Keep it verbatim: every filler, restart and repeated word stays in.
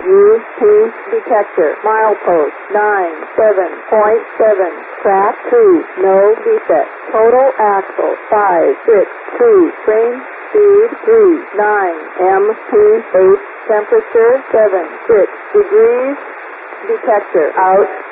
U P detector. Milepost nine seven point seven. Track two. No defect. Total axle five six two. Train speed three nine. M P eight. Temperature seven six degrees. Detector out.